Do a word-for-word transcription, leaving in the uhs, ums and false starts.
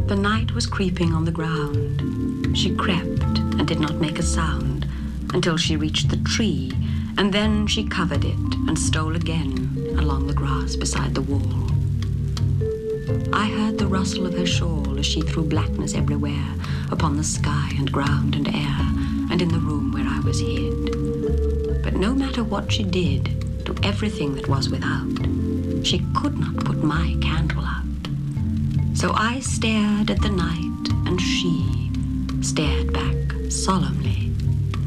The night was creeping on the ground. She crept and did not make a sound until she reached the tree, and then she covered it and stole again along the grass beside the wall. I heard the rustle of her shawl as she threw blackness everywhere upon the sky and ground and air and in the room where I was hid. But no matter what she did to everything that was without, she could not put my candle out. So I stared at the night, and she stared back solemnly